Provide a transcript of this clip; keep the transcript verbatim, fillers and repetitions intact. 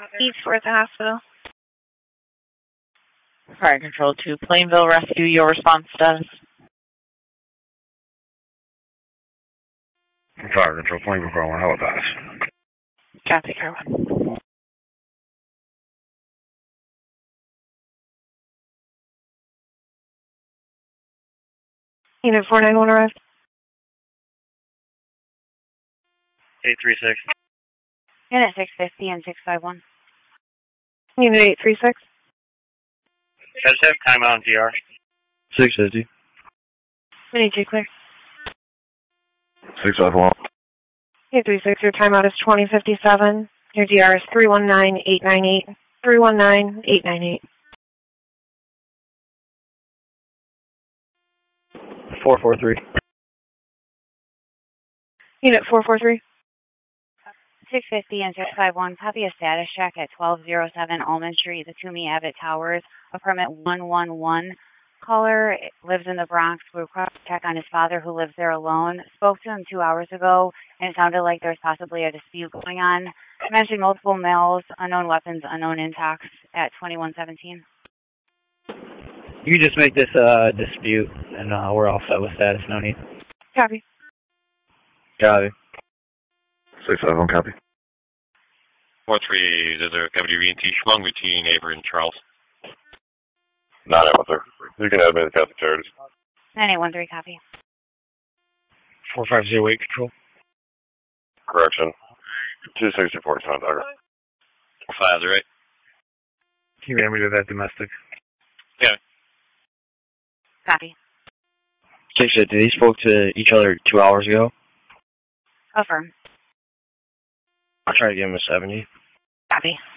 East for the hospital. Fire Control to Plainville Rescue, your response status. Fire Control, Plainville, calling Halifax. Copy, Carwin. Unit four nine one arrived. eight three six. Unit six fifty and six five one. Unit eight three six. I just have timeout on D R. six fifty. We need you clear. six five one. eight three six, your timeout is twenty fifty-seven. Your D R is three one nine eight nine eight. three one nine eight nine eight. four four three. Unit four four three. six fifty and six five one. Copy a status check at twelve oh seven Almond Street, the Toomey Abbott Towers. Apartment one one one. Caller lives in the Bronx. We request to check on his father who lives there alone. Spoke to him two hours ago, and it sounded like there's possibly a dispute going on. Mentioned multiple males, unknown weapons, unknown intox at twenty-one seventeen. You just make this uh, dispute, and uh, we're all set with status. No need. Copy. Copy. six five one, copy. four three, there's a cavity V and T Schwung between Avery and Charles. Not out there. You can add me to the Catholic Charities. nine eight one three, copy. four five zero eight, control. Correction. two sixty-four, John Duggar. four five zero eight. Can you add me to that domestic? Yeah. Copy. six fifty, they spoke to each other two hours ago. Affirm. I'll try to give him a seventy. Copy.